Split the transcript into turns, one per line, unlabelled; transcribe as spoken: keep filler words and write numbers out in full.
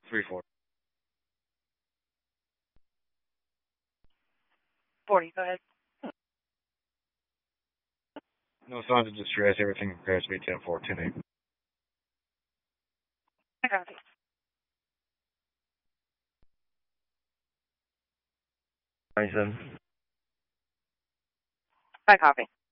three four.
forty, go ahead.
No signs of distress. Everything appears to be ten four, ten eight.
I copy.
Twenty-seven.
I copy.